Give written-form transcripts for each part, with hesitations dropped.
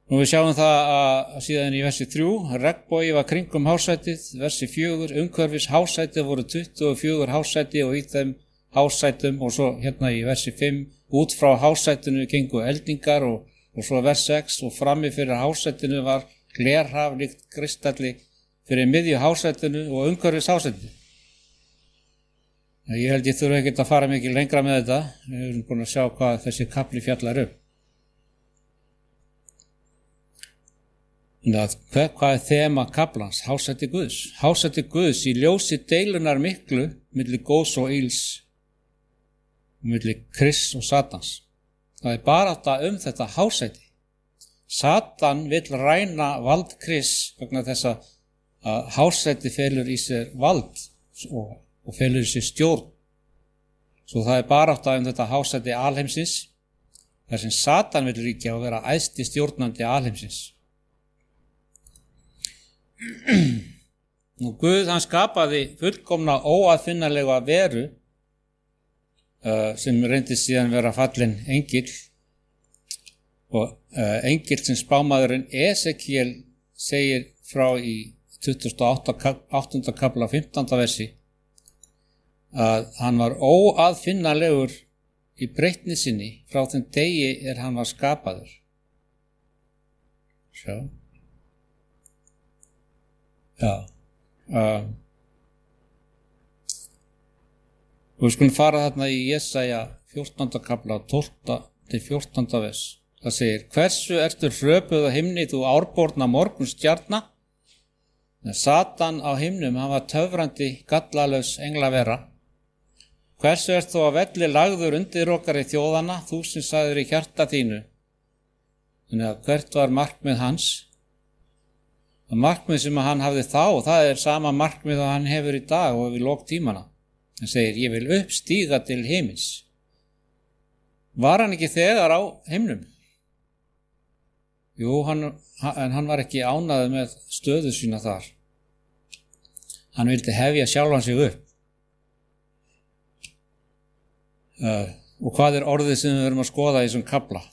Nú við sjáum það að síðan í versi 3, regnbogi var kringum hásætið, versi 4, umhverfis hásætið voru 24 hásæti og í þeim hásætum, og svo hérna í versi 5, út frá hásætinu gengu eldingar og svo vers 6, og frammi fyrir hásætinu var glerhaf líkt kristalli fyrir miðju hásætinu og umhverfis hásætið. Ég held ég þurfi ekkert að fara mikið lengra með þetta, við erum búin að sjá hvað þessi kafli fjallar Hvað þema kaflans? Hásæti Guðs. Hásæti Guðs í ljósi deilunar miklu milli góðs og ills, milli Krists og Satans. Það barátta þetta hásæti. Satan vill ræna vald Krists vegna þess að hásæti felur í sér vald og felur í sér stjórn. Svo það barátta þetta hásæti alheimsins, þar sem Satan vill ríkja og vera æðsti stjórnandi alheimsins. Nú Guð hann skapaði fullkomna óaðfinnanlega veru sem reyndist síðan vera fallinn engill, og engill sem spámaðurinn Esekiel segir frá í 28. kafla 15. versi að hann var óaðfinnanlegur í breytni sinni frá þeim degi hann var skapaður. Sjá. Já. Við skulum fara þarna í Jesaja 14. kafla 12. til 14. vers. Það segir: hversu ertu hröpuð á himni, þú árborna morgunstjarna? Satan á himnum, hann var töfrandi gallalaus englavera. Hversu ert þú á velli lagður undir okkar í þjóðana, þú sem sagðir í hjarta þínu? Þannig að hvert var markmið hans? Það markmið sem hann hafði þá, það sama markmið að hann hefur í dag og við lok tímana. Hann segir: ég vil uppstíga til himins. Var hann ekki þegar á himnum? Jú, en hann var ekki ánægður með stöðu sína þar. Hann vildi hefja sjálfan sig upp. Og hvað orðið sem við verum að skoða í þessum kafla?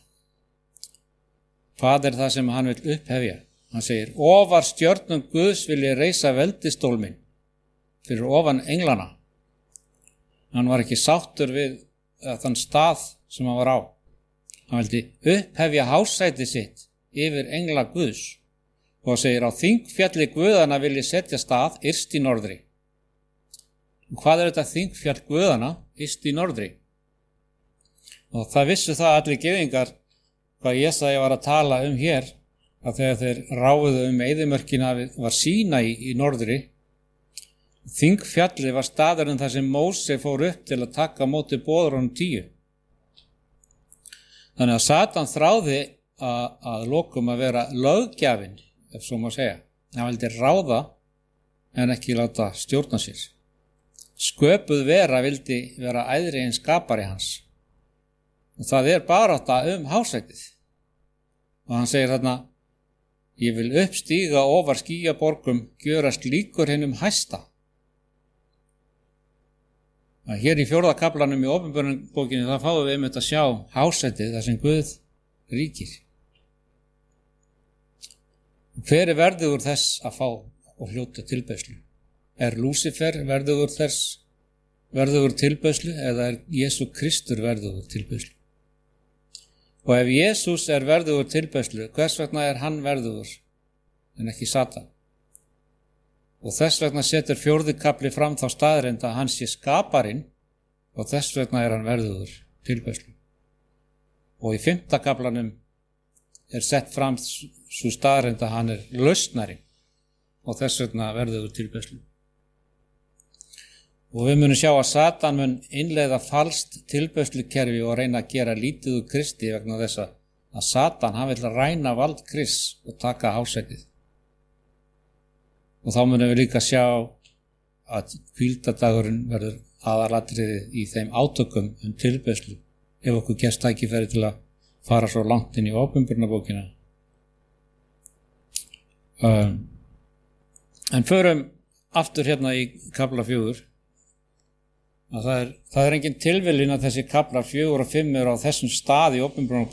Hvað það sem hann vil upphefja? Hann segir: ofar stjörnum Guðs vil ég reisa veldistól minn fyrir ofan englana. Hann var ekki sáttur við þann stað sem hann var á. Hann vildi upphefja hásæti sitt yfir engla Guðs og segir: á þingfjalli Guðana vil ég setja stað yst í norðri. Og hvað þetta þingfjall Guðana yst í norðri? Og það vissu það allir gyðingar hvað Jesaja var að tala hér, að þegar þeir ráfuðu eyðimörkina var Sínai í norðri. Þingfjalli var staðurinn þar sem Móse fór upp til að taka á móti boðorðunum 10. Þannig að Satan þráði að lokum að vera löggjafinn, ef svo má segja. Hann vildi ráða en ekki láta stjórna sér. Sköpuð vera vildi vera æðri en skapari hans. Og það barátta hásætið. Og hann segir þarna: ég vil uppstíga ofar skýjaborgum, gjörast líkur hinum hæsta. Hér í 4. kaflanum í Opinberunarbókinni þá fáum við að sjá hásætið þar sem Guð ríkir. Hver verðugur þess að fá og hljóta tilbeiðslu? Lúsifer verðugur tilbeiðslu eða Jesú Kristur verðugur tilbeiðslu? Og ef Jesús verðugur tilbeiðslu, hvers vegna hann verðugur en ekki Satan? Og þess vegna setur 4. kafli fram þá staðreynd að hann sé skaparinn og þess vegna hann verðugur tilbeiðslu. Og í 5. kaflanum sett fram svo staðreynd að hann lausnari og þess vegna verðugur tilbeiðslu. Og við munum sjá að Satan mun innleiða falskt tilbeiðslukerfi og reyna að gera lítið úr Kristi vegna þess að Satan hann vill ræna vald Krists og taka hásætið. Og þá munum við líka sjá að hvíldardagurinn verður aðalatriðið í þeim átökum tilbeiðslu ef okkur gefst tækifæri til að fara svo langt inn í Opinberunarbókina. En förum aftur hérna í kafla 4. Að það engin tilviljun að þessi kaflar 4 og 5 á þessum stað í Opinberunarbókinni